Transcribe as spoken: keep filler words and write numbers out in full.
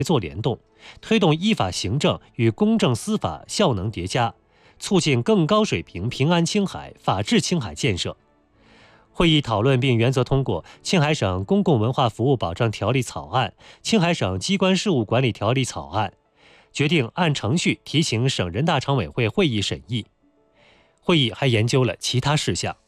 作联动，推动依法行政与公正司法效能叠加，促进更高水平平安青海、法治青海建设。会议讨论并原则通过《青海省公共文化服务保障条例》草案、《青海省机关事务管理条例》草案，决定按程序提请省人大常委会会议审议。会议还研究了其他事项。